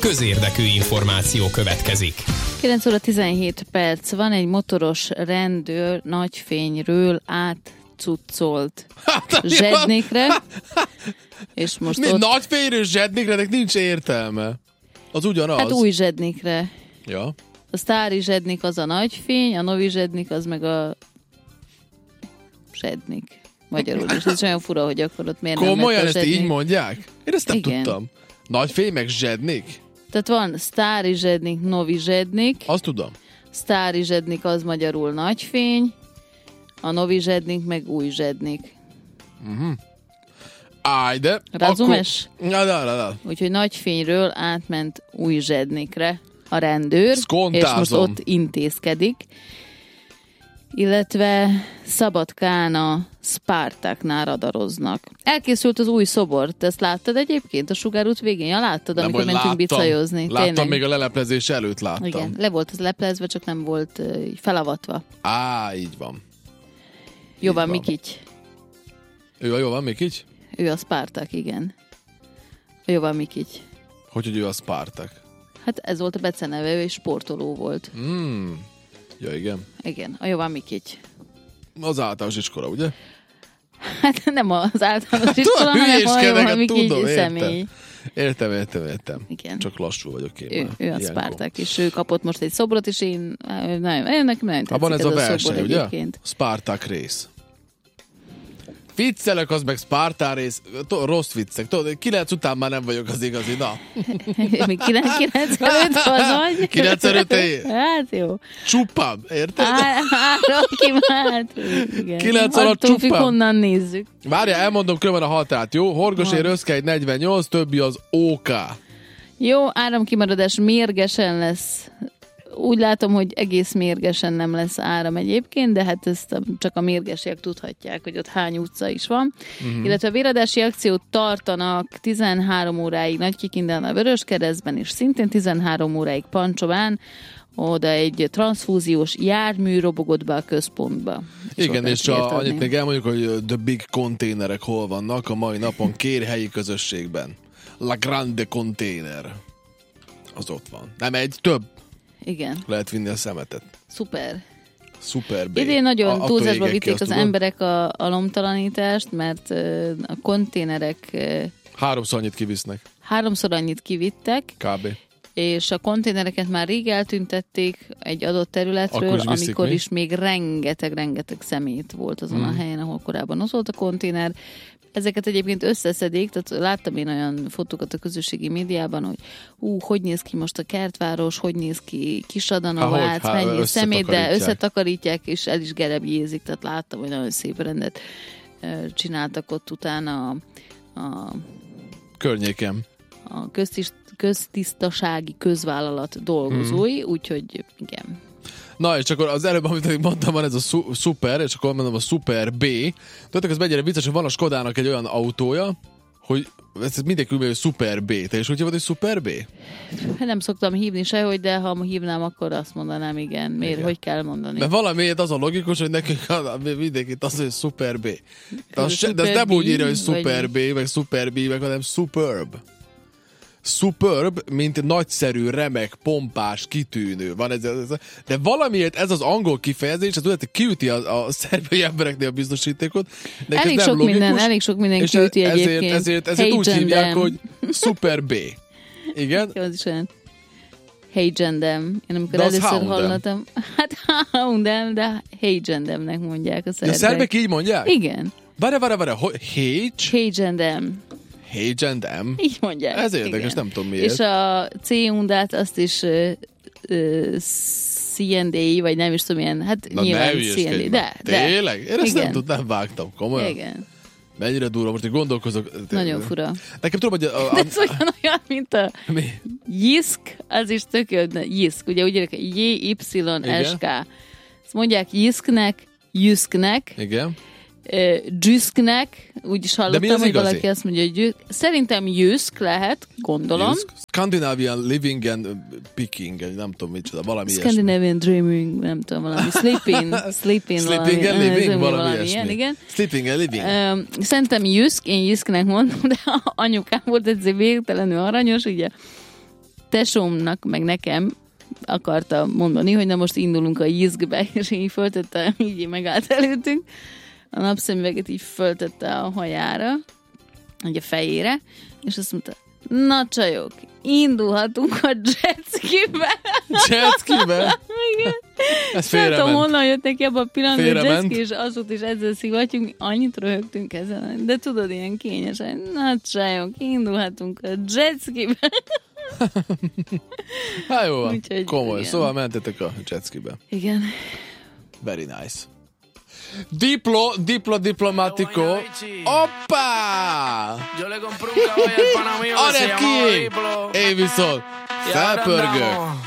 közérdekű információ következik. 9 óra 17 perc van, egy motoros rendőr nagyfényről átcuccolt Zsednikre, és most Mi ott... nagyfényről Zsednikre, nincs értelme. Az ugyanaz. Hát új Zsednikre. Ja. A sztári Zsednik az a nagyfény, a novi Zsednik az meg a Zsednik. Magyarul is. Ez olyan fura, hogy akkor ott miért komolyan nem lett a ezt Zsednik. így mondják? Én ezt nem Igen. tudtam. Nagyfény meg Zsednik? Tehát van sztári Zsednik, novi Zsednik. Azt tudom. Sztári Zsednik az magyarul nagyfény, a novi Zsednik meg új Zsednik. Ájde. Razumes? Da. Úgyhogy nagyfényről átment új Zsednikre a rendőr, Szkontázom. és most ott intézkedik. Illetve Szabadkán a Spartaknál radaroznak. Elkészült az új szobor. Te ezt láttad egyébként a Sugár út végén? Ja, láttad, Nem, amikor hogy mentünk bicajozni. Láttam, Tényleg. még a leleplezés előtt láttam. Igen, le volt az leplezve, csak nem volt felavatva. Így van. Jovan van. Mikics. Ő a Jovan Mikics? Ő a Spartak, igen. A Jovan Mikics. Hogy ő a Spartak? Hát ez volt a beceneve, ő egy sportoló volt. Ja, igen. Igen, a Jovan Mikics. Az általános iskola, ugye? Hát nem az általános iskola, hanem a Hülyéskedek, Jovan Mikics tudom, személy. Értem. Igen. Csak lassú vagyok én. Ő a Spartak, és ő kapott most egy szobrot, és én nekem nagyon tetszik Van ez a verseny, szobor ugye? egyébként. Spartak rész. Viccelek, az meg Sparta rész. Rossz viccek. 9 után már nem vagyok az igazi. Na. Még 95 vagy vagy? 95 Hát jó. Csupam, érted? Kivált. Igen. 9 alatt Attól függ, csupán. honnan nézzük. Várja, elmondom különben a határt, jó? Horgosér Röszkely 48, többi az OK. Jó, áramkimaradás mérgesen lesz. Úgy látom, hogy egész mérgesen nem lesz áram egyébként, de hát ezt csak a mérgesiek tudhatják, hogy ott hány utca is van. Illetve a véradási akciót tartanak 13 óráig Nagykikindán a Vöröskeresztben, és szintén 13 óráig Pancsován, oda egy transzfúziós jármű robogott be a központba. Igen, és annyit még elmondjuk, hogy the big konténerek hol vannak a mai napon kérhelyi közösségben. La Grande Container. Az ott van. Nem egy, több. Igen. Lehet vinni a szemetet. Szuper B. Idén nagyon Attól túlzásba égek ki, vitték azt az tudod? emberek a lomtalanítást, mert a konténerek 3-szor annyit kivisznek. 3-szor annyit kivittek, Kb. és a konténereket már rég eltüntették egy adott területről, Akkor is viszik, amikor mi? is még rengeteg szemét volt azon a helyen, ahol korábban az volt a konténer. Ezeket egyébként összeszedik, tehát láttam én olyan fotókat a közösségi médiában, hogy hogy néz ki most a kertváros, hogy néz ki Kisadanavác, mennyi szemét, de összetakarítják, és el is gerebjézik, tehát láttam, hogy nagyon szép rendet csináltak ott utána a Környékem. a köztisztasági közvállalat dolgozói, úgyhogy igen. Na, és akkor az előbb, amit mondtam, van ez a Super, és akkor mondom a Super B. Tudjátok, ez mennyire vicces, hogy van a Skodának egy olyan autója, hogy ez mindenki úgy, hogy Super B. Te is úgy hívod, hogy Super B? Nem szoktam hívni sehogy, de ha hívnám, akkor azt mondanám, igen. Miért? Igen. Hogy kell mondani? Mert valamiért az a logikus, hogy nekünk mindenkit az, hogy Super B. De ez nem Super úgy B, írja, hogy Super vagy- B, meg Super B, meg hanem Superb. Superb, mint nagyszerű, remek, pompás, kitűnő. Van ez, de valamiért ez az angol kifejezés, ez tudod, hogy kiüti a szerbiai embereknél a biztosítékot. De Elég ez nem elég sok minden és kiüti egyébként. ezért úgy Hey, hívják, Jendem. hogy Super B. Igen? Az is olyan. Hey Jendem. Én amikor De az először Houndem. hallottam, hát Houndem, de Hey Jendemnek mondják a A szerbek. szerbek így mondják? Igen. Várj, Hey Jendem. Jendem. Így mondják. Ez érdekes, igen. nem tudom miért. És a C-undát azt is CND, vagy nem is tudom ilyen, hát Na, nyilván ne CND. hülyeskedj De, már. Tényleg? Én ezt nem Igen. tudtam, vágtam. Komolyan? Igen. Mennyire durva, most én gondolkozok. Nagyon fura. Nekem tudom, hogy De ez olyan, mint a mi? Jisk, az is tök jó, Jisk, ugye úgy írják, J-Y-S-K. Ezt mondják Jisknek, Jüsknek, Igen. Gyüsknek, úgy is mi hallottam, az hogy igazi? valaki azt mondja, hogy Szerintem Jüsk lehet, gondolom. Scandinavian living and picking, nem tudom micsoda, valami ilyesmi. Scandinavian dreaming, nem tudom, valami sleeping Sleeping and living, valami ilyen, ilyesmi. igen. Sleeping and living. Szerintem Jüsk, én Jüsknek mondom, de anyukám volt egyszer végtelenül aranyos, ugye tesómnak, meg nekem akarta mondani, hogy na most indulunk a Jizgbe, és így föltette, így megállt előttünk, a napszemüveget így föltette a hajára, vagy a fejére, és azt mondta, na csajok, indulhatunk a jetskibe. Jetskibe? Igen. Ez nem tudom, félrement. honnan jött neki abban a pillanatban, hogy Félrement. jetski, és azóta is ezzel szivattyunk, mi annyit röhögtünk ezen, de tudod, ilyen kényesen, na csajok, indulhatunk a jetskibe. Hát jó van, Úgyhogy komoly. igen. Szóval mentetek a jetskibe. Igen. Very nice. Diplomatico. Oppá! Yo le compré un caballo al pana mío que se llamaba Arra ki! Diplo. Én viszont Y ahora felpörgök. andamos